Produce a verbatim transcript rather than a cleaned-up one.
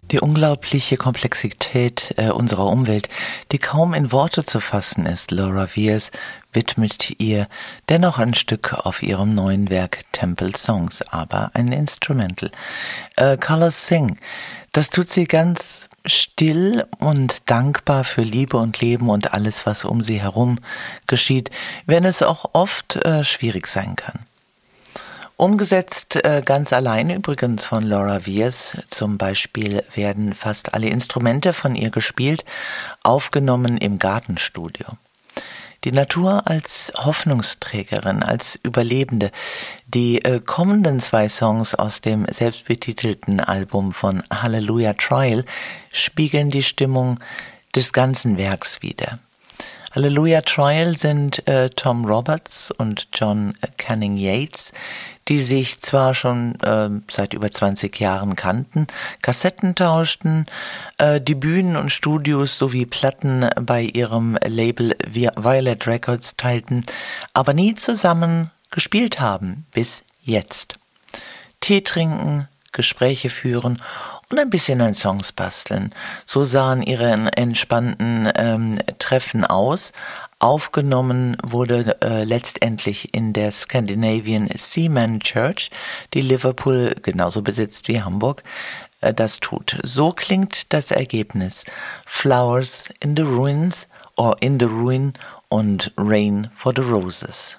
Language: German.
Die unglaubliche Komplexität äh, unserer Umwelt, die kaum in Worte zu fassen ist, Laura Weirs widmet ihr dennoch ein Stück auf ihrem neuen Werk Temple Songs, aber ein Instrumental. Äh, Colors Sing, das tut sie ganz still und dankbar für Liebe und Leben und alles, was um sie herum geschieht, wenn es auch oft äh, schwierig sein kann. Umgesetzt äh, ganz allein übrigens von Laura Weirs. Zum Beispiel werden fast alle Instrumente von ihr gespielt, aufgenommen im Gartenstudio. Die Natur als Hoffnungsträgerin, als Überlebende. Die äh, kommenden zwei Songs aus dem selbstbetitelten Album von Hallelujah Trial spiegeln die Stimmung des ganzen Werks wider. Hallelujah Trial sind äh, Tom Roberts und John Canning Yates, die sich zwar schon äh, seit über zwanzig Jahren kannten, Kassetten tauschten, äh, die Bühnen und Studios sowie Platten bei ihrem Label Violet Records teilten, aber nie zusammen gespielt haben, bis jetzt. Tee trinken, Gespräche führen und ein bisschen an Songs basteln. So sahen ihre entspannten ähm, Treffen aus. Aufgenommen wurde äh, letztendlich in der Scandinavian Seaman Church, die Liverpool genauso besitzt wie Hamburg äh, das tut. So klingt das Ergebnis. Flowers in the Ruins or in the Ruin und Rain for the Roses.